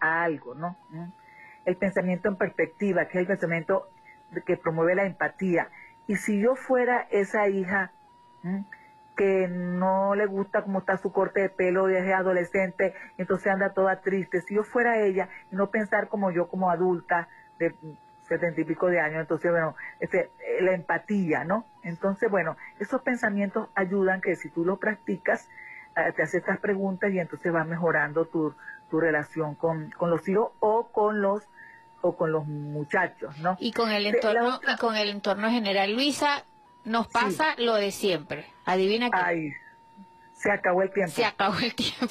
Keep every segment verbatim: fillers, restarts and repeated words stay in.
a algo, ¿no? ¿Mm? El pensamiento en perspectiva, que es el pensamiento que promueve la empatía. Y si yo fuera esa hija ¿m? que no le gusta cómo está su corte de pelo, es adolescente, entonces anda toda triste, si yo fuera ella y no pensar como yo como adulta de setenta y pico de años, entonces bueno, este, la empatía, ¿no? Entonces bueno, esos pensamientos ayudan que si tú los practicas, eh, te haces estas preguntas y entonces vas mejorando tu, tu relación con, con los hijos o con los o con los muchachos, ¿no? Y con el entorno, otra... y con el entorno general. Luisa, nos pasa sí. lo de siempre. Adivina qué. Ay, se acabó el tiempo. Se acabó el tiempo.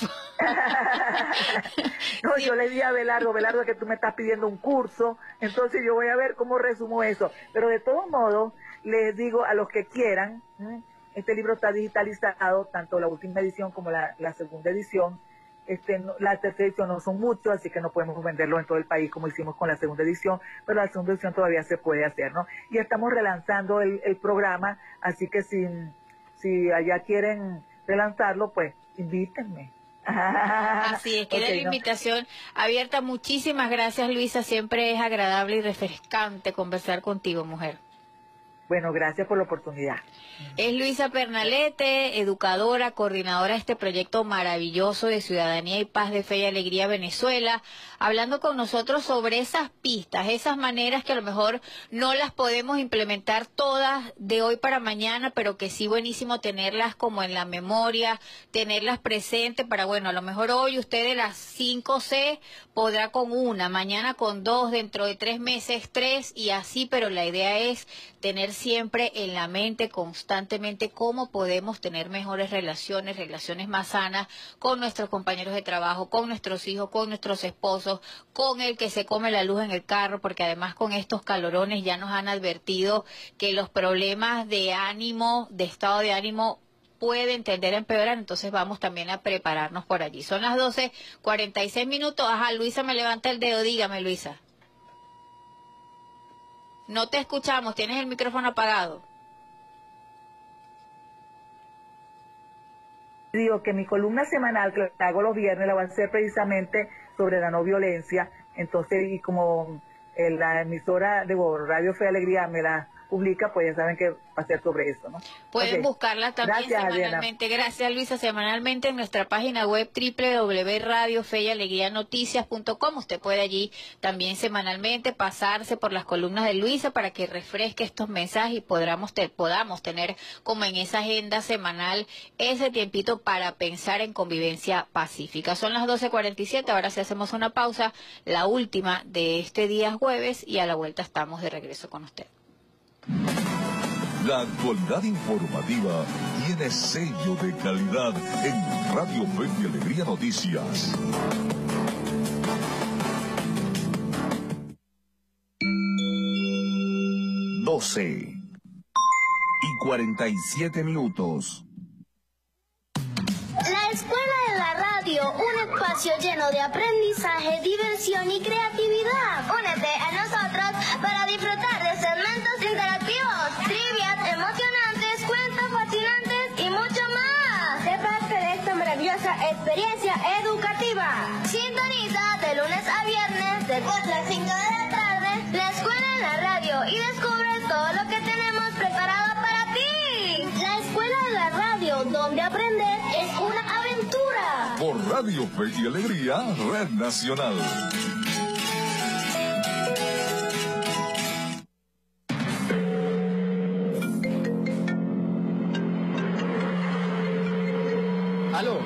No, sí. yo le di a Belardo, Belardo, que tú me estás pidiendo un curso, entonces yo voy a ver cómo resumo eso. Pero de todos modos, les digo a los que quieran, ¿m? Este libro está digitalizado, tanto la última edición como la, la segunda edición. Este, no, la tercera edición no son muchos, así que no podemos venderlo en todo el país como hicimos con la segunda edición, pero la segunda edición todavía se puede hacer, ¿no? Y estamos relanzando el, el programa, así que si, si allá quieren relanzarlo, pues invítenme. Así es, queda okay, la ¿no? invitación abierta. Muchísimas gracias, Luisa, siempre es agradable y refrescante conversar contigo, mujer. Bueno, gracias por la oportunidad. Es Luisa Pernalete, educadora, coordinadora de este proyecto maravilloso de Ciudadanía y Paz de Fe y Alegría Venezuela, hablando con nosotros sobre esas pistas, esas maneras que a lo mejor no las podemos implementar todas de hoy para mañana, pero que sí buenísimo tenerlas como en la memoria, tenerlas presentes para, bueno, a lo mejor hoy usted de las cinco C podrá con una, mañana con dos, dentro de tres meses tres y así, pero la idea es tener siempre en la mente constantemente cómo podemos tener mejores relaciones, relaciones más sanas con nuestros compañeros de trabajo, con nuestros hijos, con nuestros esposos, con el que se come la luz en el carro, porque además con estos calorones ya nos han advertido que los problemas de ánimo, de estado de ánimo, pueden tender a empeorar, entonces vamos también a prepararnos por allí. Son las doce cuarenta y seis minutos. Ajá, Luisa me levanta el dedo, dígame, Luisa. No te escuchamos, tienes el micrófono apagado. Digo que mi columna semanal que la hago los viernes la voy a hacer precisamente sobre la no violencia, entonces y como en la emisora de Radio Fe y Alegría me la publica, pues ya saben que va a ser sobre eso, ¿no? Pueden okay. buscarla también Gracias, semanalmente. Adriana. Gracias, Luisa, semanalmente en nuestra página web doble u doble u doble u punto radio fe y alegría noticias punto com. Usted puede allí también semanalmente pasarse por las columnas de Luisa para que refresque estos mensajes y podamos, te, podamos tener como en esa agenda semanal ese tiempito para pensar en convivencia pacífica. Son las doce cuarenta y siete, ahora sí hacemos una pausa, la última de este día jueves, y a la vuelta estamos de regreso con usted. La actualidad informativa tiene sello de calidad en Radio Fe y Alegría Noticias. doce y cuarenta y siete minutos. La Escuela de la Radio, un espacio lleno de aprendizaje, diversión y creatividad. Únete a nosotros para disfrutar de segmentos interactivos, trivias emocionantes, cuentos fascinantes y mucho más. Sé parte de esta maravillosa experiencia educativa. Sintoniza de lunes a viernes de cuatro a cinco de la tarde la Escuela de la Radio y descubre todo lo que tenemos preparado para ti. La Escuela de la Radio, donde aprender es una aventura. Por Radio Fe y Alegría, Red Nacional. Aló.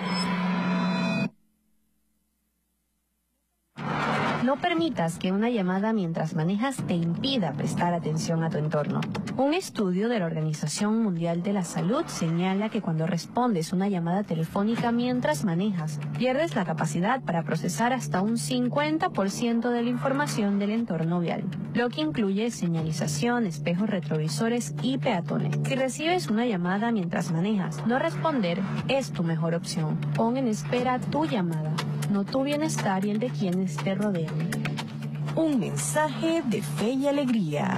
No permitas que una llamada mientras manejas te impida prestar atención a tu entorno. Un estudio de la Organización Mundial de la Salud señala que cuando respondes una llamada telefónica mientras manejas, pierdes la capacidad para procesar hasta un cincuenta por ciento de la información del entorno vial, lo que incluye señalización, espejos retrovisores y peatones. Si recibes una llamada mientras manejas, no responder es tu mejor opción. Pon en espera tu llamada, no tu bienestar y el de quienes te rodean. Un mensaje de Fe y Alegría.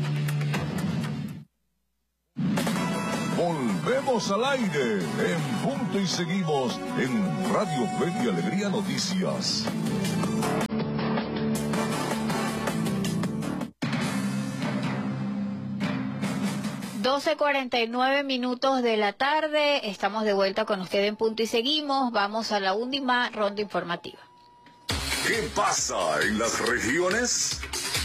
Volvemos al aire en punto y seguimos en Radio Fe y Alegría Noticias. doce cuarenta y nueve minutos de la tarde, estamos de vuelta con usted en Punto y Seguimos. Vamos a la última ronda informativa. ¿Qué pasa en las regiones?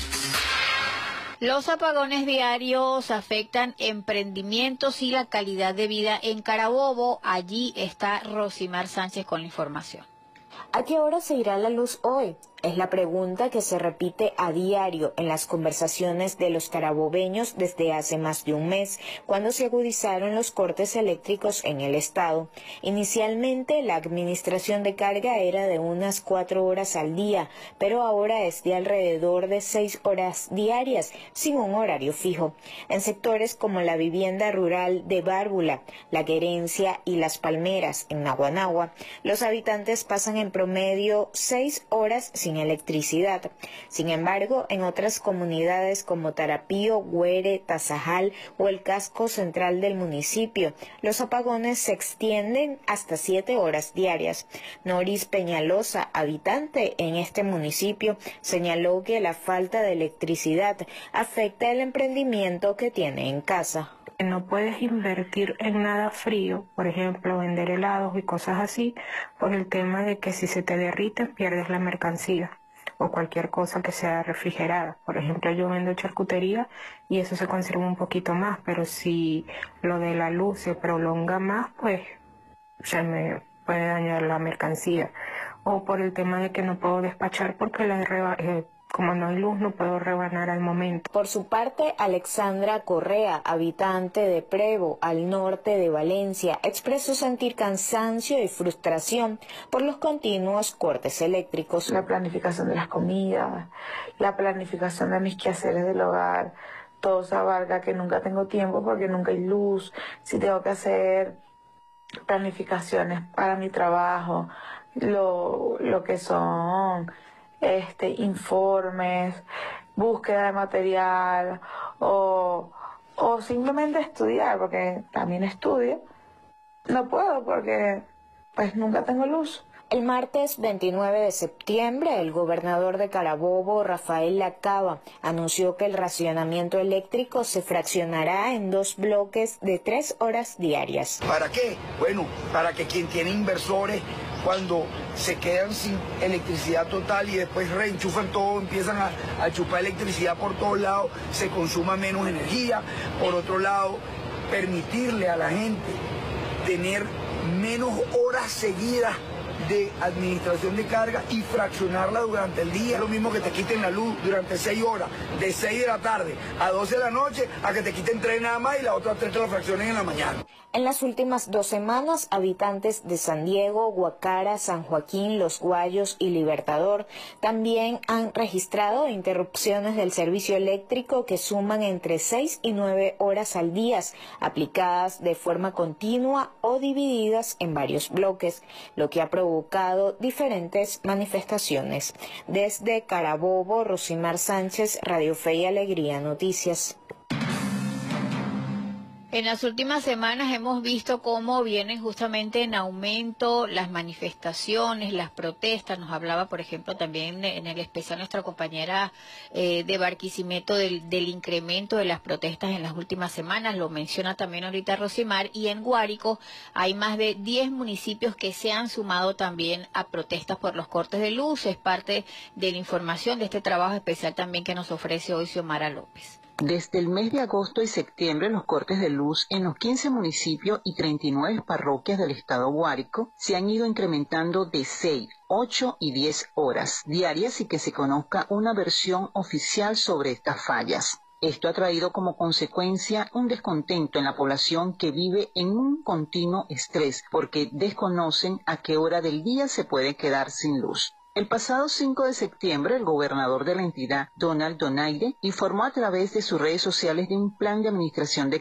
Los apagones diarios afectan emprendimientos y la calidad de vida en Carabobo. Allí está Rosimar Sánchez con la información. ¿A qué hora se irá la luz hoy? Es la pregunta que se repite a diario en las conversaciones de los carabobeños desde hace más de un mes, cuando se agudizaron los cortes eléctricos en el estado. Inicialmente, la administración de carga era de unas cuatro horas al día, pero ahora es de alrededor de seis horas diarias, sin un horario fijo. En sectores como la vivienda rural de Bárbula, La Querencia y Las Palmeras, en Naguanagua, los habitantes pasan en promedio seis horas sin electricidad. Sin embargo, en otras comunidades como Tarapío, Güere, Tazajal o el casco central del municipio, los apagones se extienden hasta siete horas diarias. Noris Peñalosa, habitante en este municipio, señaló que la falta de electricidad afecta el emprendimiento que tiene en casa. No puedes invertir en nada frío, por ejemplo, vender helados y cosas así, por el tema de que si se te derriten pierdes la mercancía o cualquier cosa que sea refrigerada. Por ejemplo, yo vendo charcutería y eso se conserva un poquito más, pero si lo de la luz se prolonga más, pues se me puede dañar la mercancía. O por el tema de que no puedo despachar porque la reba eh, como no hay luz, no puedo rebanar al momento. Por su parte, Alexandra Correa, habitante de Prevo, al norte de Valencia, expresó sentir cansancio y frustración por los continuos cortes eléctricos. La planificación de las comidas, la planificación de mis quehaceres del hogar, todo se abarca que nunca tengo tiempo porque nunca hay luz. Si tengo que hacer planificaciones para mi trabajo, lo, lo que son... este informes, búsqueda de material o, o simplemente estudiar, porque también estudio, no puedo porque pues nunca tengo luz. El martes veintinueve de septiembre, el gobernador de Carabobo, Rafael Lacaba, anunció que el racionamiento eléctrico se fraccionará en dos bloques de tres horas diarias. ¿Para qué? Bueno, para que quien tiene inversores, cuando se quedan sin electricidad total y después reenchufan todo, empiezan a, a chupar electricidad por todos lados, se consuma menos energía. Por otro lado, permitirle a la gente tener menos horas seguidas de administración de carga y fraccionarla durante el día. Es lo mismo que te quiten la luz durante seis horas, de seis de la tarde a doce de la noche, a que te quiten tres nada más y las otras tres te la fraccionen en la mañana. En las últimas dos semanas, habitantes de San Diego, Guacara, San Joaquín, Los Guayos y Libertador también han registrado interrupciones del servicio eléctrico que suman entre seis y nueve horas al día, aplicadas de forma continua o divididas en varios bloques, lo que ha provocado diferentes manifestaciones. Desde Carabobo, Rosimar Sánchez, Radio Fe y Alegría Noticias. En las últimas semanas hemos visto cómo vienen justamente en aumento las manifestaciones, las protestas. Nos hablaba, por ejemplo, también en el especial nuestra compañera eh, de Barquisimeto del, del incremento de las protestas en las últimas semanas. Lo menciona también ahorita Rosimar. Y en Guárico hay más de diez municipios que se han sumado también a protestas por los cortes de luz. Es parte de la información de este trabajo especial también que nos ofrece hoy Xiomara López. Desde el mes de agosto y septiembre, los cortes de luz en los quince municipios y treinta y nueve parroquias del estado Guárico se han ido incrementando de seis, ocho y diez horas diarias y que se conozca una versión oficial sobre estas fallas. Esto ha traído como consecuencia un descontento en la población que vive en un continuo estrés porque desconocen a qué hora del día se puede quedar sin luz. El pasado cinco de septiembre, el gobernador de la entidad, Donald Donaire, informó a través de sus redes sociales de un plan de administración de carga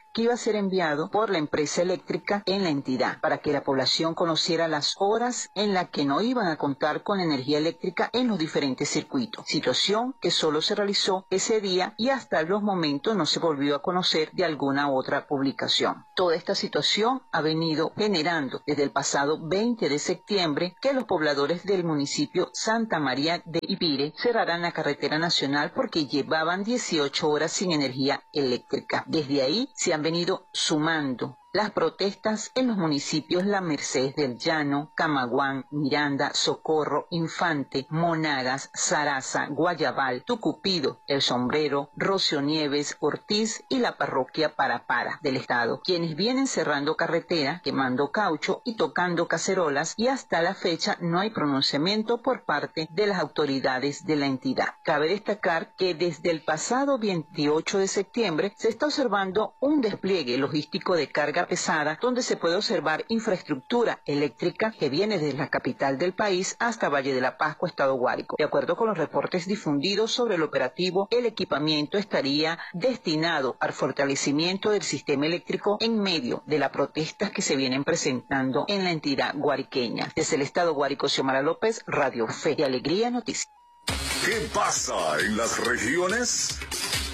que iba a ser enviado por la empresa eléctrica en la entidad para que la población conociera las horas en las que no iban a contar con energía eléctrica en los diferentes circuitos, situación que solo se realizó ese día y hasta los momentos no se volvió a conocer de alguna otra publicación. Toda esta situación ha venido generando desde el pasado veinte de septiembre que los pobladores del municipio Santa María de Ipire cerrarán la carretera nacional porque llevaban dieciocho horas sin energía eléctrica. Desde ahí se han venido sumando las protestas en los municipios La Merced del Llano, Camaguán, Miranda, Socorro, Infante, Monagas, Zaraza, Guayabal, Tucupido, El Sombrero, Rocio Nieves, Ortiz y la parroquia Parapara del estado, quienes vienen cerrando carretera, quemando caucho y tocando cacerolas, y hasta la fecha no hay pronunciamiento por parte de las autoridades de la entidad. Cabe destacar que desde el pasado veintiocho de septiembre se está observando un despliegue logístico de carga pesada, donde se puede observar infraestructura eléctrica que viene desde la capital del país hasta Valle de la Pascua, estado Guárico. De acuerdo con los reportes difundidos sobre el operativo, el equipamiento estaría destinado al fortalecimiento del sistema eléctrico en medio de las protestas que se vienen presentando en la entidad guariqueña. Desde el estado Guárico, Xiomara López, Radio Fe y Alegría Noticias. ¿Qué pasa en las regiones?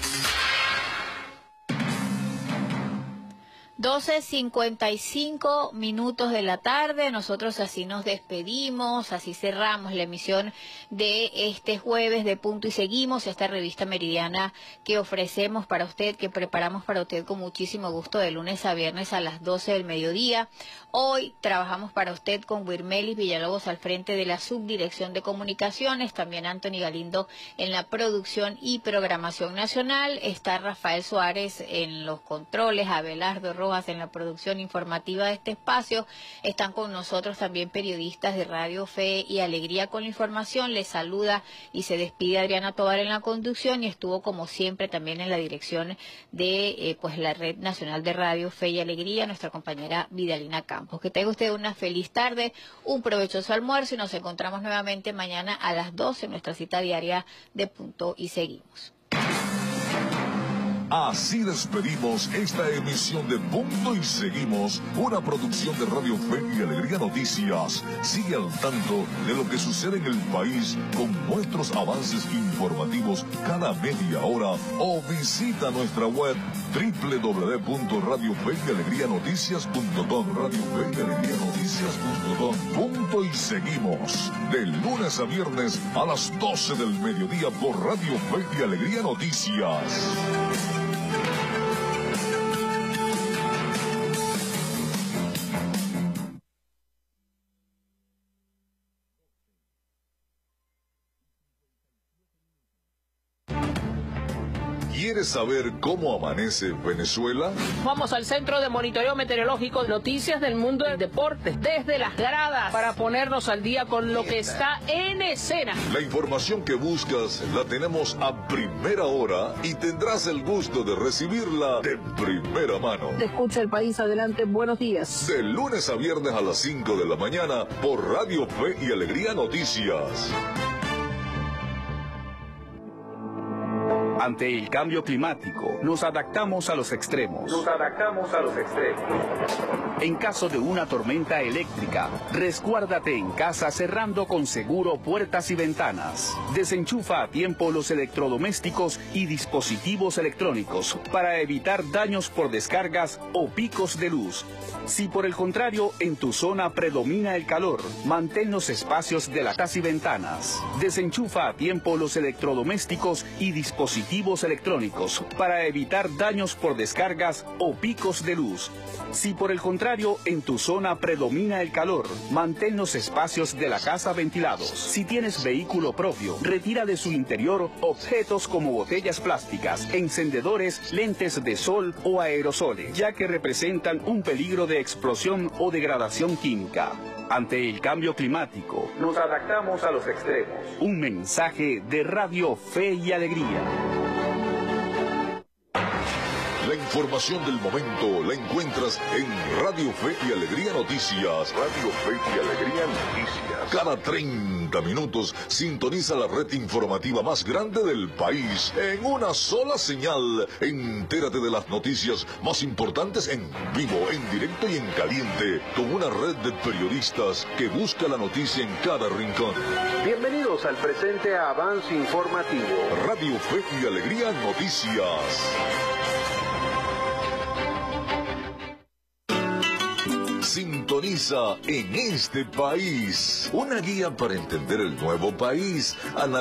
doce cincuenta y cinco minutos de la tarde, nosotros así nos despedimos, así cerramos la emisión de este jueves de Punto y Seguimos, esta revista meridiana que ofrecemos para usted, que preparamos para usted con muchísimo gusto de lunes a viernes a las doce del mediodía. Hoy trabajamos para usted con Wirmelis Villalobos al frente de la Subdirección de Comunicaciones, también Anthony Galindo en la producción y programación nacional, está Rafael Suárez en los controles, Abelardo Rojas en la producción informativa de este espacio. Están con nosotros también periodistas de Radio Fe y Alegría con la información. Les saluda y se despide Adriana Tovar en la conducción, y estuvo como siempre también en la dirección de eh, pues la Red Nacional de Radio Fe y Alegría, nuestra compañera Vidalina Campos. Que tenga usted una feliz tarde, un provechoso almuerzo, y nos encontramos nuevamente mañana a las doce en nuestra cita diaria de Punto y Seguimos. Así despedimos esta emisión de Punto y Seguimos, una producción de Radio Fe y Alegría Noticias. Sigue al tanto de lo que sucede en el país con nuestros avances informativos cada media hora, o visita nuestra web doble u doble u doble u punto radio fe y alegría noticias punto com, radio fe y alegría noticias punto com. Punto y Seguimos, de lunes a viernes a las doce del mediodía por Radio Fe y Alegría Noticias. ¿Quieres saber cómo amanece Venezuela? Vamos al Centro de Monitoreo Meteorológico, noticias del mundo del deporte, desde las gradas, para ponernos al día con lo que está en escena. La información que buscas la tenemos a primera hora y tendrás el gusto de recibirla de primera mano. Te escucha el país, adelante, buenos días. De lunes a viernes a las cinco de la mañana por Radio Fe y Alegría Noticias. Ante el cambio climático, nos adaptamos a los extremos. Nos adaptamos a los extremos. En caso de una tormenta eléctrica, resguárdate en casa cerrando con seguro puertas y ventanas. Desenchufa a tiempo los electrodomésticos y dispositivos electrónicos para evitar daños por descargas o picos de luz. Si por el contrario en tu zona predomina el calor, mantén los espacios de las puertas y ventanas. Desenchufa a tiempo los electrodomésticos y dispositivos electrónicos para evitar daños por descargas o picos de luz. Si por el contrario en tu zona predomina el calor, mantén los espacios de la casa ventilados. Si tienes vehículo propio, retira de su interior objetos como botellas plásticas, encendedores, lentes de sol o aerosoles, ya que representan un peligro de explosión o degradación química. Ante el cambio climático, nos adaptamos a los extremos. Un mensaje de Radio Fe y Alegría. La información del momento la encuentras en Radio Fe y Alegría Noticias. Radio Fe y Alegría Noticias. Cada treinta minutos sintoniza la red informativa más grande del país en una sola señal. Entérate de las noticias más importantes en vivo, en directo y en caliente, con una red de periodistas que busca la noticia en cada rincón. Bienvenidos al presente avance informativo. Radio Fe y Alegría Noticias. Sintoniza En Este País, una guía para entender el nuevo país.